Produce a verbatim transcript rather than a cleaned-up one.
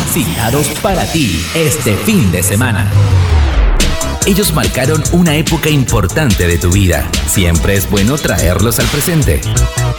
citados para ti este fin de semana. Ellos marcaron una época importante de tu vida. Siempre es bueno traerlos al presente.